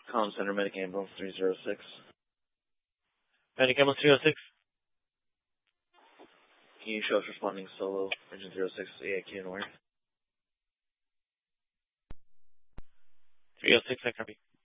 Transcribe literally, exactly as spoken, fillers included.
Collins Center, Medic Ambulance three oh six. Medic Ambulance three oh six. Can you show us responding solo, engine zero six, A I Q and where? three oh six, I copy.